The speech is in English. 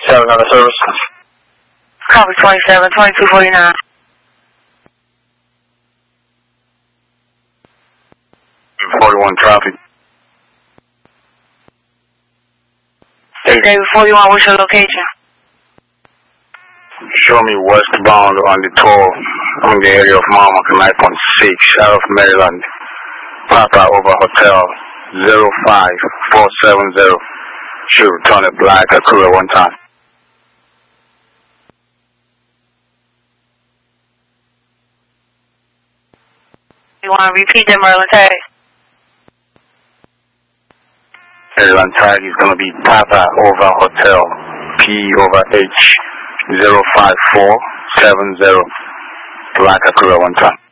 27 on the service. Copy 27, 2249. #41 traffic. Hey, David 41, what's your location? Show me westbound on the toll. I'm in the area of Monmouth 9.6 out of Maryland. Papa over Hotel 05470. Should return a black Acura one time. You want to repeat that, Maryland tag? Maryland tag is going to be Papa over Hotel P over H 05470. Black Acura one time.